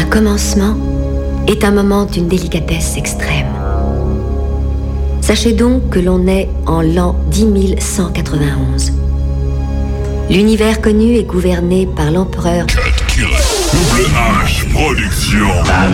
commencement est un moment d'une délicatesse extrême. Sachez donc que l'on est en l'an 10 191. L'univers connu est gouverné par l'empereur Double H Production.